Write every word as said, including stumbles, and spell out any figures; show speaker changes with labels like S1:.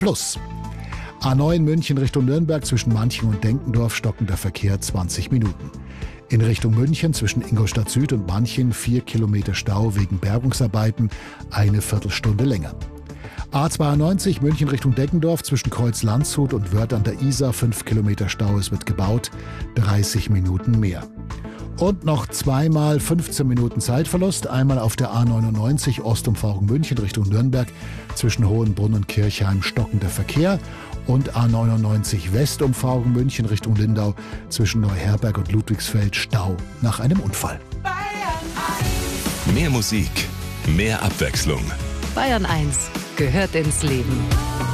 S1: Plus. A neun München Richtung Nürnberg zwischen Manching und Denkendorf stockender Verkehr zwanzig Minuten. In Richtung München zwischen Ingolstadt Süd und Manching vier Kilometer Stau wegen Bergungsarbeiten, eine Viertelstunde länger. A zweiundneunzig München Richtung Deckendorf zwischen Kreuz Landshut und Wörth an der Isar fünf Kilometer Stau, es wird gebaut, dreißig Minuten mehr. Und noch zweimal fünfzehn Minuten Zeitverlust, einmal auf der A neunundneunzig Ostumfahrung München Richtung Nürnberg zwischen Hohenbrunn und Kirchheim stockender Verkehr und A neunundneunzig Westumfahrung München Richtung Lindau zwischen Neuherberg und Ludwigsfeld Stau nach einem Unfall.
S2: Mehr Musik, mehr Abwechslung.
S3: Bayern eins gehört ins Leben.